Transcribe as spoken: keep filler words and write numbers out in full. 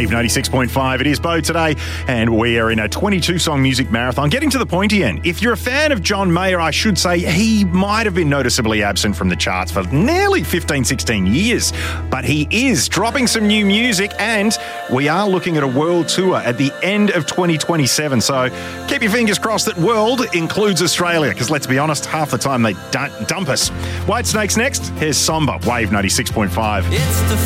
Wave ninety-six point five. It is Bo today, and we are in a twenty-two song music marathon. Getting to the pointy end. If you're a fan of John Mayer, I should say he might have been noticeably absent from the charts for nearly fifteen, sixteen years. But he is dropping some new music, and we are looking at a world tour at the end of twenty twenty-seven. So keep your fingers crossed that world includes Australia, because let's be honest, half the time they don't dump us. Whitesnake's next. Here's Somber, Wave ninety-six point five. It's the